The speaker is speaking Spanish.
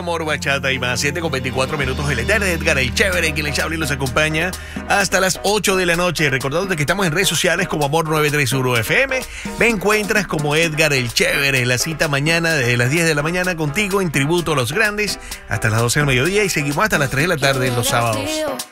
Amor, Bachata y más. 7:24 el eterno Edgar el Chévere, quien les habla y los acompaña hasta las 8 de la noche. Recordándote que estamos en redes sociales como Amor 931 FM. Me encuentras como Edgar el Chévere. La cita mañana desde las 10 de la mañana contigo en tributo a los grandes hasta las 12 del mediodía y seguimos hasta las 3 de la tarde los sábados.